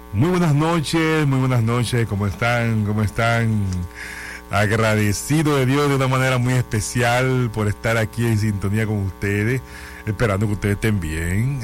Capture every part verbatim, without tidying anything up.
Muy buenas noches, muy buenas noches, ¿cómo están? ¿Cómo están? Agradecido de Dios de una manera muy especial por estar aquí en sintonía con ustedes, esperando que ustedes estén bien.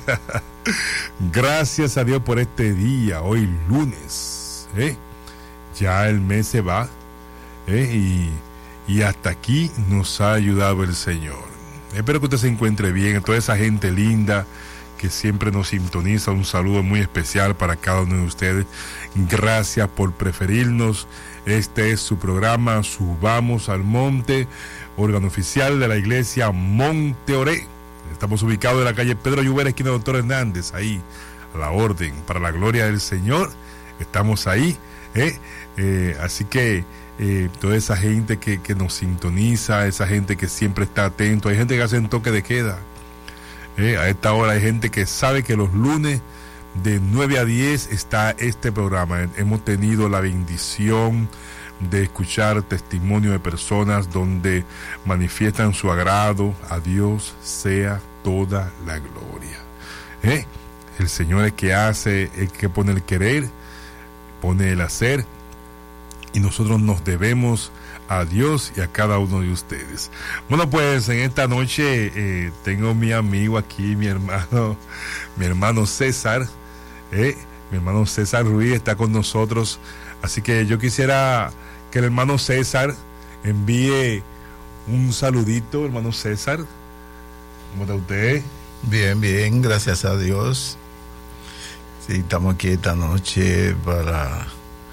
Gracias a Dios por este día, hoy lunes, ¿eh? Ya el mes se va, ¿eh? y, y hasta aquí nos ha ayudado el Señor. Espero que usted se encuentre bien, a toda esa gente linda que siempre nos sintoniza. Un saludo muy especial para cada uno de ustedes. Gracias por preferirnos. Este es su programa Subamos al Monte, órgano oficial de la iglesia Monte Oré. Estamos ubicados en la calle Pedro Lluvera, esquina Doctor Hernández, ahí a la orden, para la gloria del Señor. Estamos ahí, ¿eh? Eh, así que eh, toda esa gente que, que nos sintoniza, esa gente que siempre está atento, hay gente que hace un toque de queda. Eh, a esta hora hay gente que sabe que los lunes de nueve a diez está este programa. Hemos tenido la bendición de escuchar testimonio de personas donde manifiestan su agrado. A Dios sea toda la gloria. Eh, el Señor es que hace, el que pone el querer, pone el hacer, y nosotros nos debemos a Dios y a cada uno de ustedes. Bueno, pues en esta noche eh, tengo mi amigo aquí, mi hermano, mi hermano César, eh, mi hermano César Ruiz está con nosotros, así que yo quisiera que el hermano César envíe un saludito. Hermano César, ¿cómo está usted? Bien, bien, gracias a Dios. Sí, estamos aquí esta noche para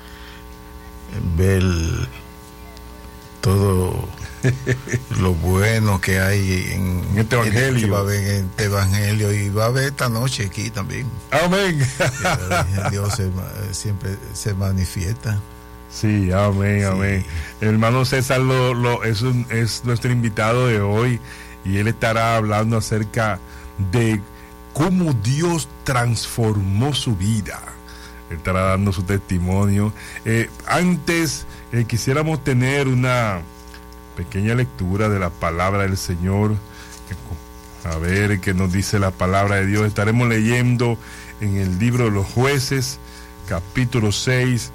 ver todo lo bueno que hay en, en este evangelio, que va a haber en este evangelio, y va a haber esta noche aquí también. Amén. Dios se, siempre se manifiesta. Sí, amén, sí. Amén. El hermano César lo, lo, es, un, es nuestro invitado de hoy, y él estará hablando acerca de cómo Dios transformó su vida. Él estará dando su testimonio. Eh, antes eh, quisiéramos tener una pequeña lectura de la palabra del Señor. A ver qué nos dice la palabra de Dios. Estaremos leyendo en el libro de los Jueces, capítulo seis,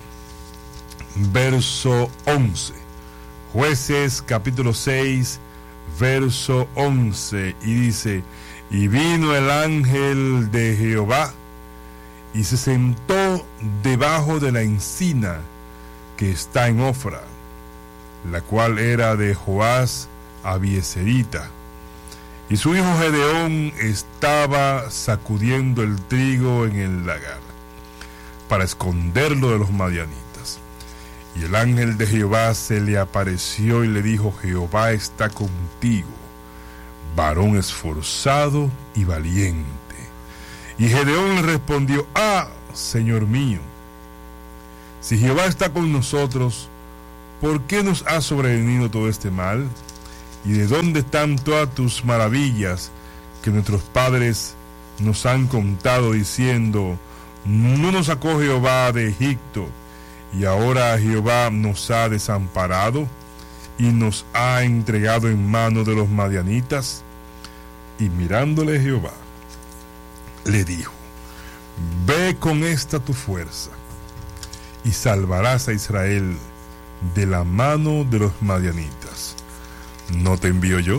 verso once. Jueces, capítulo seis, verso once. Y dice: y vino el ángel de Jehová y se sentó debajo de la encina que está en Ofra, la cual era de Joás Abieserita. Y su hijo Gedeón estaba sacudiendo el trigo en el lagar para esconderlo de los madianitas. Y el ángel de Jehová se le apareció y le dijo: Jehová está contigo, varón esforzado y valiente. Y Gedeón le respondió: ah, Señor mío, si Jehová está con nosotros, ¿por qué nos ha sobrevenido todo este mal? ¿Y de dónde están todas tus maravillas que nuestros padres nos han contado, diciendo: no nos sacó Jehová de Egipto, y ahora Jehová nos ha desamparado y nos ha entregado en mano de los madianitas? Y mirándole Jehová, le dijo: ve con esta tu fuerza y salvarás a Israel de la mano de los madianitas. ¿No te envío yo?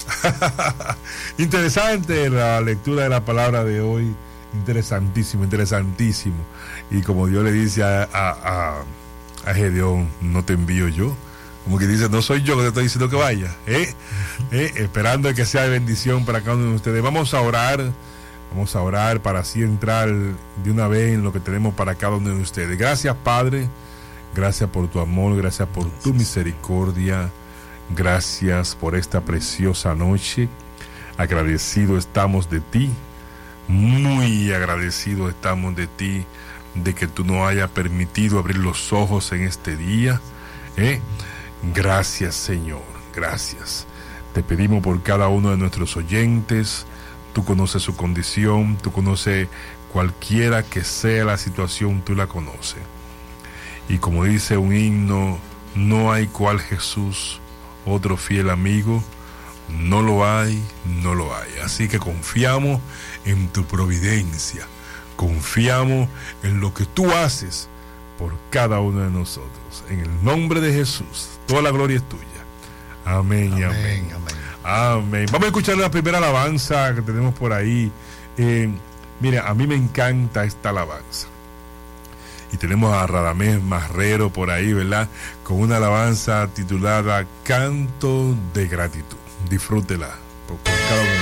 Interesante la lectura de la palabra de hoy. Interesantísimo, interesantísimo. Y como Dios le dice a, a, a, a Gedeón: no te envío yo. Como que dice: no soy yo que te estoy diciendo que vaya, ¿eh? ¿Eh? Esperando que sea de bendición para cada uno de ustedes. Vamos a orar. Vamos a orar para así entrar de una vez en lo que tenemos para cada uno de ustedes. Gracias, Padre. Gracias por tu amor. Gracias por tu misericordia. Gracias por esta preciosa noche. Agradecidos estamos de ti. Muy agradecidos estamos de ti, de que tú nos hayas permitido abrir los ojos en este día. ¿eh? Gracias, Señor. Gracias. Te pedimos por cada uno de nuestros oyentes. Tú conoces su condición, tú conoces cualquiera que sea la situación, tú la conoces. Y como dice un himno: no hay cual Jesús, otro fiel amigo, no lo hay, no lo hay. Así que confiamos en tu providencia, confiamos en lo que tú haces por cada uno de nosotros. En el nombre de Jesús, toda la gloria es tuya. Amén y amén. Amén. Amén. Vamos a escuchar la primera alabanza que tenemos por ahí. Eh, mira, a mí me encanta esta alabanza. Y tenemos a Radamés Marrero por ahí, ¿verdad? Con una alabanza titulada Canto de Gratitud. Disfrútela por, por cada uno.